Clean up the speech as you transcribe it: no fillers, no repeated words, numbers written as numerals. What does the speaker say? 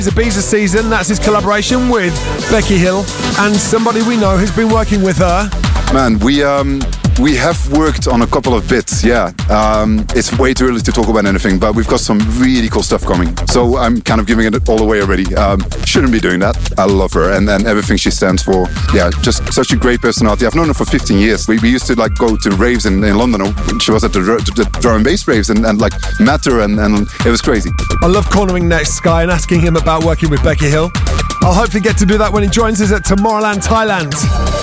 It's Ibiza season. That's his collaboration with Becky Hill and somebody we know who's been working with her. Man, we have worked on a couple of bits, yeah. It's way too early to talk about anything, but we've got some really cool stuff coming. So I'm kind of giving it all away already. Shouldn't be doing that. I love her and everything she stands for. Yeah, just such a great personality. I've known her for 15 years. We used to like go to raves in London. She was at the drum and bass raves and like met her and it was crazy. I love cornering Next Sky and asking him about working with Becky Hill. I'll hopefully get to do that when he joins us at Tomorrowland, Thailand.